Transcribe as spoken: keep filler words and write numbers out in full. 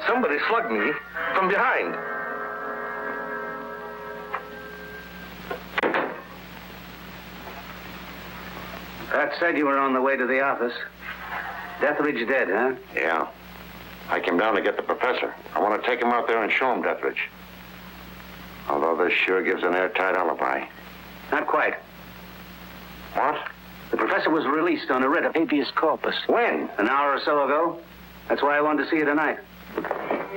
Somebody slugged me from behind. Pat said you were on the way to the office. Deathridge dead, huh? Yeah. I came down to get the professor. I want to take him out there and show him Deathridge. Although this sure gives an airtight alibi. Not quite. What? The professor was released on a writ of habeas corpus. When? An hour or so ago. That's why I wanted to see you tonight.